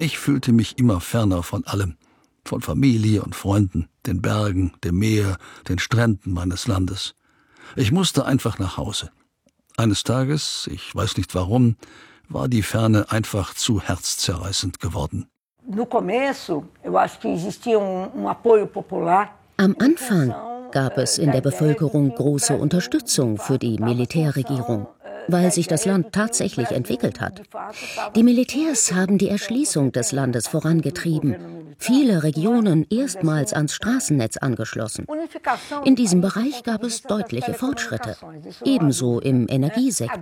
Ich fühlte mich immer ferner von allem, von Familie und Freunden, den Bergen, dem Meer, den Stränden meines Landes. Ich musste einfach nach Hause. Eines Tages, ich weiß nicht warum, war die Ferne einfach zu herzzerreißend geworden. Am Anfang gab es in der Bevölkerung große Unterstützung für die Militärregierung, weil sich das Land tatsächlich entwickelt hat. Die Militärs haben die Erschließung des Landes vorangetrieben, viele Regionen erstmals ans Straßennetz angeschlossen. In diesem Bereich gab es deutliche Fortschritte, ebenso im Energiesektor.